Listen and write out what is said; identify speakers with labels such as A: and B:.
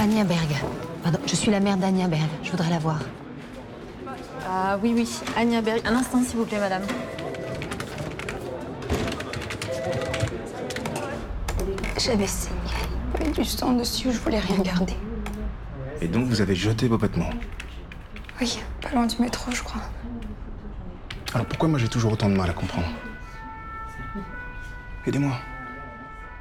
A: Anya Berg. Pardon, je suis la mère d'Anya Berg. Je voudrais la voir.
B: Ah oui, Anya Berg. Un instant, s'il vous plaît, madame.
A: J'avais saigné. Il y avait du sang dessus, je voulais rien garder.
C: Et donc vous avez jeté vos vêtements?
A: Oui, pas loin du métro, je crois.
C: Alors pourquoi moi j'ai toujours autant de mal à comprendre? Aidez-moi.